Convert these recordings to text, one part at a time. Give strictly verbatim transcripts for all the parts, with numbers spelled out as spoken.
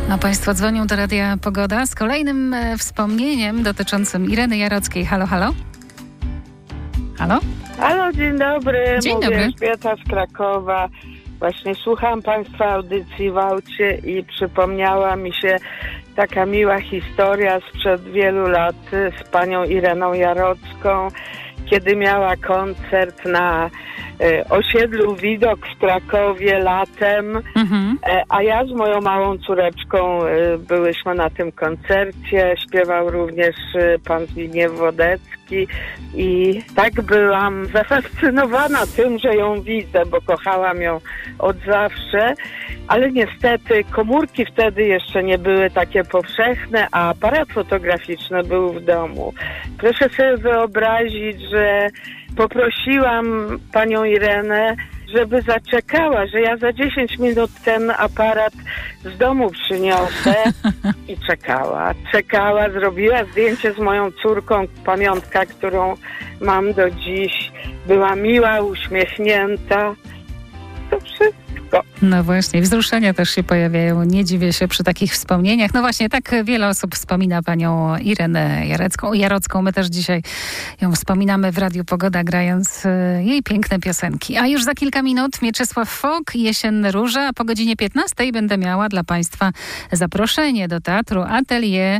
A Państwo dzwonią do Radia Pogoda z kolejnym e, wspomnieniem dotyczącym Ireny Jarockiej. Halo, halo? Halo? Halo, dzień dobry. Dzień Mówię dobry. Elżbieta z Krakowa. Właśnie słucham Państwa audycji w aucie i przypomniała mi się taka miła historia sprzed wielu lat z panią Ireną Jarocką, kiedy miała koncert na e, osiedlu Widok w Krakowie latem, Mhm. e, a ja z moją małą córeczką e, byłyśmy na tym koncercie. Śpiewał również e, pan Zbigniew Wodecki i tak byłam zafascynowana tym, że ją widzę, bo kochałam ją od zawsze, ale niestety komórki wtedy jeszcze nie były takie powszechne, a aparat fotograficzny był w domu. Proszę sobie wyobrazić, że poprosiłam panią Irenę, żeby zaczekała, że ja za dziesięć minut ten aparat z domu przyniosę i czekała. Czekała, zrobiła zdjęcie z moją córką, pamiątka, którą mam do dziś. Była miła, uśmiechnięta. To wszystko. No właśnie, wzruszenia też się pojawiają. Nie dziwię się przy takich wspomnieniach. No właśnie, tak wiele osób wspomina panią Irenę Jarocką. Jarocką. My też dzisiaj ją wspominamy w Radiu Pogoda, grając e, jej piękne piosenki. A już za kilka minut Mieczysław Fok, Jesienne Róże, a po godzinie piętnastej będę miała dla Państwa zaproszenie do Teatru Atelier.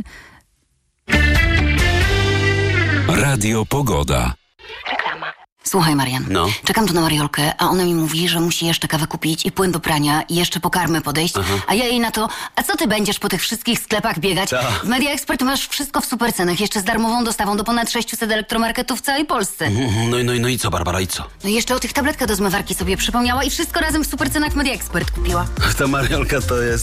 Radio Pogoda. Reklama. Słuchaj, Marian, No. czekam tu na Mariolkę, a ona mi mówi, że musi jeszcze kawę kupić i płyn do prania i jeszcze po karmę podejść, Aha. a ja jej na to, a co ty będziesz po tych wszystkich sklepach biegać? Ta. W Media Expert masz wszystko w super cenach, jeszcze z darmową dostawą do ponad sześciuset elektromarketów w całej Polsce. Mhm, No i, no, i, no i co, Barbara, i co? No i jeszcze o tych tabletkach do zmywarki sobie przypomniała i wszystko razem w super cenach w Media Expert kupiła. Ta Mariolka to jest